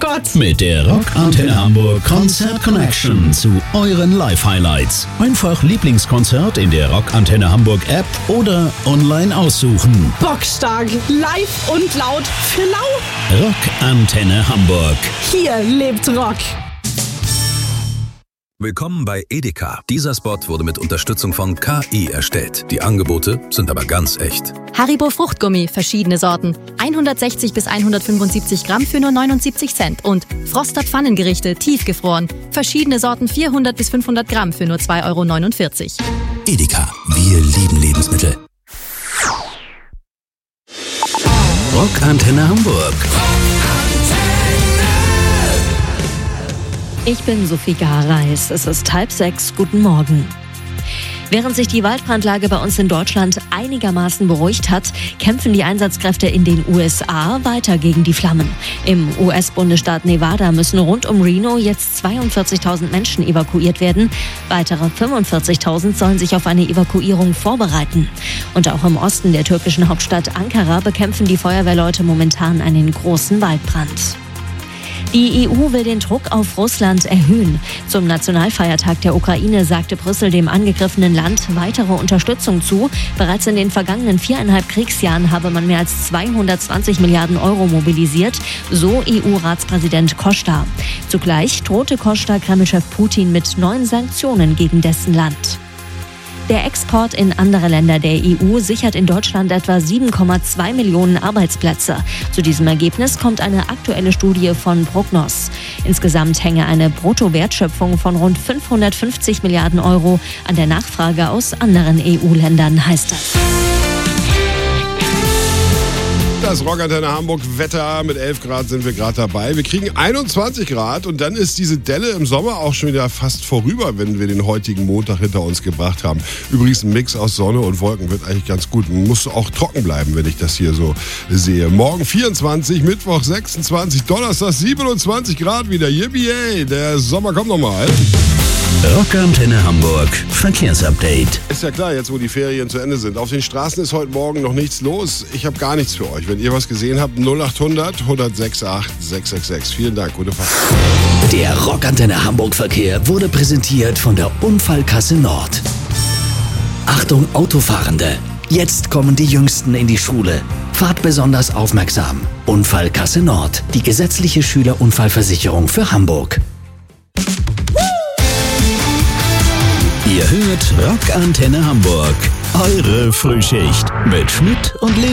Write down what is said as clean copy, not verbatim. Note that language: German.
Gott. Mit der Rock Antenne Hamburg Konzert Connection zu euren Live-Highlights. Einfach Lieblingskonzert in der Rock Antenne Hamburg App oder online aussuchen. Bockstark, live und laut für lau. Rock Antenne Hamburg. Hier lebt Rock. Willkommen bei Edeka. Dieser Spot wurde mit Unterstützung von KI erstellt. Die Angebote sind aber ganz echt. Haribo Fruchtgummi, verschiedene Sorten. 160 bis 175 Gramm für nur 79 Cent. Und Froster Pfannengerichte, tiefgefroren. Verschiedene Sorten 400 bis 500 Gramm für nur 2,49 €. Edeka. Wir lieben Lebensmittel. Rock Antenne Hamburg. Ich bin Sophie Gareis. Es ist 5:30. Guten Morgen. Während sich die Waldbrandlage bei uns in Deutschland einigermaßen beruhigt hat, kämpfen die Einsatzkräfte in den USA weiter gegen die Flammen. Im US-Bundesstaat Nevada müssen rund um Reno jetzt 42.000 Menschen evakuiert werden. Weitere 45.000 sollen sich auf eine Evakuierung vorbereiten. Und auch im Osten der türkischen Hauptstadt Ankara bekämpfen die Feuerwehrleute momentan einen großen Waldbrand. Die EU will den Druck auf Russland erhöhen. Zum Nationalfeiertag der Ukraine sagte Brüssel dem angegriffenen Land weitere Unterstützung zu. Bereits in den vergangenen 4,5 Kriegsjahren habe man mehr als 220 Milliarden Euro mobilisiert, so EU-Ratspräsident Costa. Zugleich drohte Costa Kremlchef Putin mit neuen Sanktionen gegen dessen Land. Der Export in andere Länder der EU sichert in Deutschland etwa 7,2 Millionen Arbeitsplätze. Zu diesem Ergebnis kommt eine aktuelle Studie von Prognos. Insgesamt hänge eine Bruttowertschöpfung von rund 550 Milliarden Euro an der Nachfrage aus anderen EU-Ländern, heißt das. Das Rock Antenne Hamburg Wetter, mit 11 Grad sind wir gerade dabei. Wir kriegen 21 Grad und dann ist diese Delle im Sommer auch schon wieder fast vorüber, wenn wir den heutigen Montag hinter uns gebracht haben. Übrigens ein Mix aus Sonne und Wolken wird eigentlich ganz gut. Man muss auch trocken bleiben, wenn ich das hier so sehe. Morgen 24, Mittwoch 26, Donnerstag 27 Grad wieder. Yippie, der Sommer kommt nochmal. Rock Antenne Hamburg Verkehrsupdate. Ist ja klar, jetzt wo die Ferien zu Ende sind. Auf den Straßen ist heute Morgen noch nichts los. Ich habe gar nichts für euch. Wenn ihr was gesehen habt, 0800 106 666. Vielen Dank, gute Fahrt. Der Rock Antenne Hamburg Verkehr wurde präsentiert von der Unfallkasse Nord. Achtung Autofahrende, jetzt kommen die Jüngsten in die Schule. Fahrt besonders aufmerksam. Unfallkasse Nord, die gesetzliche Schülerunfallversicherung für Hamburg. Ihr hört Rock Antenne Hamburg, eure Frühschicht mit Schmidt und Lena.